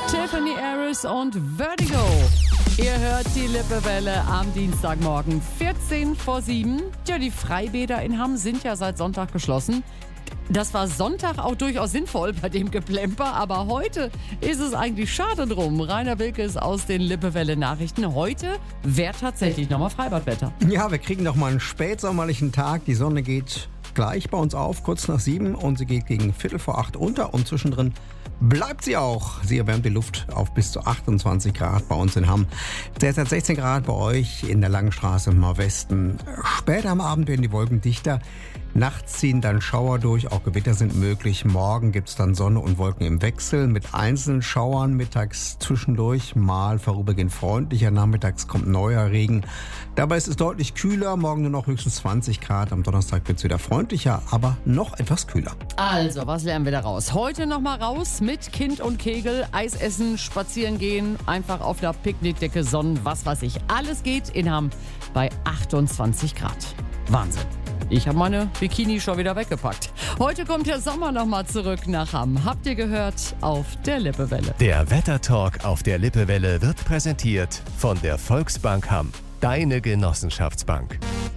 Tiffany Harris und Vertigo. Ihr hört die Lippewelle am Dienstagmorgen, 14 vor 7. Ja, die Freibäder in Hamm sind ja seit Sonntag geschlossen. Das war Sonntag auch durchaus sinnvoll bei dem Geplemper, aber heute ist es eigentlich schade drum. Rainer Wilkes aus den Lippewelle-Nachrichten. Heute wäre tatsächlich nochmal Freibadwetter. Ja, wir kriegen noch mal einen spätsommerlichen Tag. Die Sonne geht gleich bei uns auf, kurz nach 7 und sie geht gegen 7:45 unter und zwischendrin bleibt sie auch. Sie erwärmt die Luft auf bis zu 28 Grad bei uns in Hamm. Derzeit 16 Grad bei euch in der Langenstraße im Nordwesten. Später am Abend werden die Wolken dichter. Nachts ziehen dann Schauer durch, auch Gewitter sind möglich. Morgen gibt es dann Sonne und Wolken im Wechsel mit einzelnen Schauern. Mittags zwischendurch mal vorübergehend freundlicher. Nachmittags kommt neuer Regen. Dabei ist es deutlich kühler. Morgen nur noch höchstens 20 Grad. Am Donnerstag wird es wieder freundlicher, aber noch etwas kühler. Also, was lernen wir daraus? Heute nochmal raus mit Kind und Kegel, Eis essen, spazieren gehen, einfach auf der Picknickdecke sonnen, was weiß ich. Alles geht in Hamm bei 28 Grad. Wahnsinn. Ich habe meine Bikini schon wieder weggepackt. Heute kommt der Sommer nochmal zurück nach Hamm. Habt ihr gehört? Auf der Lippewelle. Der Wettertalk auf der Lippewelle wird präsentiert von der Volksbank Hamm. Deine Genossenschaftsbank.